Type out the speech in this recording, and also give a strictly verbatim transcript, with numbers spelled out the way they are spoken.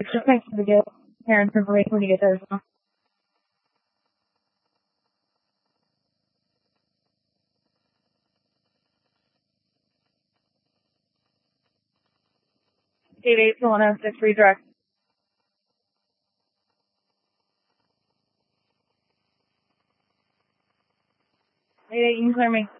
Just make sure to get parents' information when you get there as well. eight eight to one oh six redirect. eight eight, you can clear me.